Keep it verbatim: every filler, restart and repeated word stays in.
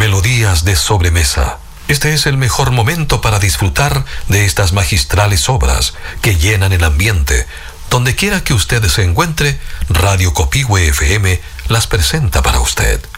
Melodías de sobremesa. Este es el mejor momento para disfrutar de estas magistrales obras que llenan el ambiente. Donde quiera que usted se encuentre, Radio Copihue F M las presenta para usted.